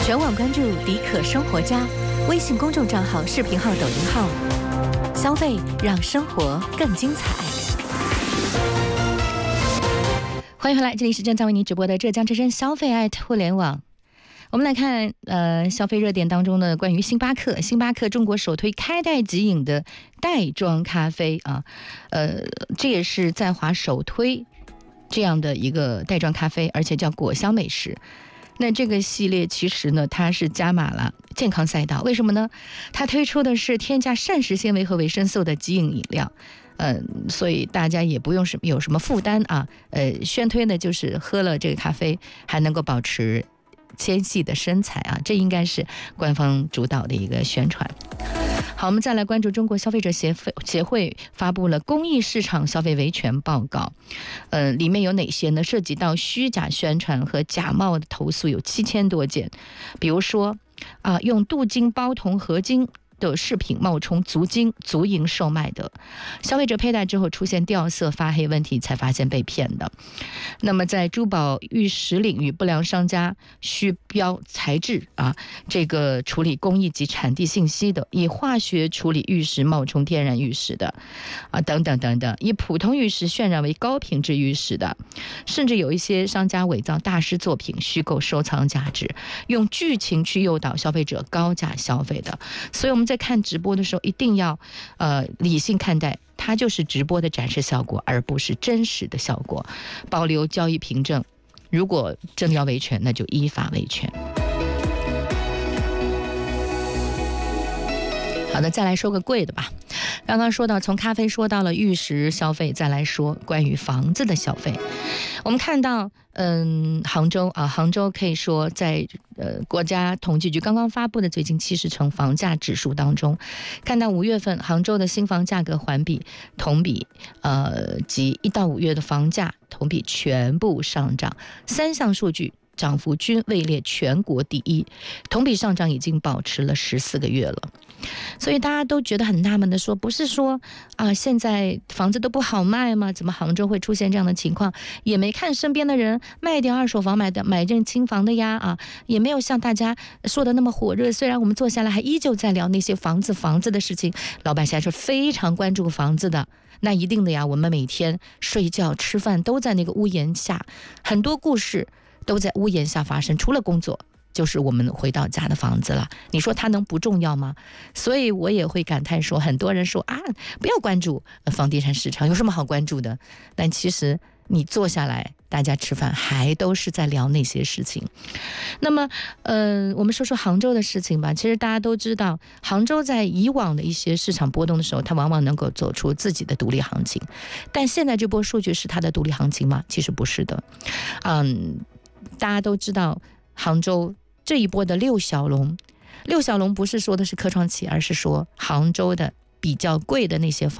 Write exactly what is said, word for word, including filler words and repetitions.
全网关注迪可生活家，微信公众账号、视频号、抖音号，消费让生活更精彩。欢迎回来，这里是正在为您直播的浙江之声消费爱互联网。我们来看，呃，消费热点当中的关于星巴克，星巴克中国首推开袋即饮的袋装咖啡啊，呃，这也是在华首推这样的一个袋装咖啡，而且叫果香美食。那这个系列其实呢，它是加码了健康赛道，为什么呢？它推出的是添加膳食纤维和维生素的即饮饮料。嗯，所以大家也不用什么有什么负担啊，呃，宣推呢就是喝了这个咖啡还能够保持纤细的身材啊，这应该是官方主导的一个宣传。好，我们再来关注中国消费者协会协会发布了公益市场消费维权报告，呃，里面有哪些呢？涉及到虚假宣传和假冒的投诉有七千多件，比如说啊，用镀金包铜合金的饰品冒充足金足银售卖的，消费者佩戴之后出现掉色发黑问题才发现被骗的。那么在珠宝玉石领域，不良商家虚标材质啊，这个处理工艺及产地信息的，以化学处理玉石冒充天然玉石的啊，等等等等，以普通玉石渲染为高品质玉石的，甚至有一些商家伪造大师作品虚构收藏价值，用剧情去诱导消费者高价消费的。所以我们在看直播的时候一定要呃理性看待，它就是直播的展示效果，而不是真实的效果，保留交易凭证。如果真要维权，那就依法维权。好的，再来说个贵的吧。刚刚说到从咖啡说到了玉石消费，再来说关于房子的消费。我们看到嗯，杭州啊，杭州可以说在呃国家统计局刚刚发布的最近七十城房价指数当中，看到五月份杭州的新房价格环比、同比呃及一到五月的房价同比全部上涨，三项数据涨幅均位列全国第一，同比上涨已经保持了十四个月了。所以大家都觉得很纳闷的说，不是说啊现在房子都不好卖吗？怎么杭州会出现这样的情况？也没看身边的人卖掉二手房买的买进新房的呀啊，也没有像大家说的那么火热。虽然我们坐下来还依旧在聊那些房子房子的事情，老百姓是非常关注房子的。那一定的呀，我们每天睡觉吃饭都在那个屋檐下，很多故事都在屋檐下发生，除了工作就是我们回到家的房子了，你说它能不重要吗？所以我也会感叹说，很多人说啊，不要关注房地产市场，有什么好关注的？但其实你坐下来大家吃饭还都是在聊那些事情。那么呃，我们说说杭州的事情吧。其实大家都知道，杭州在以往的一些市场波动的时候，它往往能够走出自己的独立行情，但现在这波数据是它的独立行情吗？其实不是的。嗯，大家都知道杭州这一波的六小龙，六小龙不是说的是科创企，而是说杭州的比较贵的那些房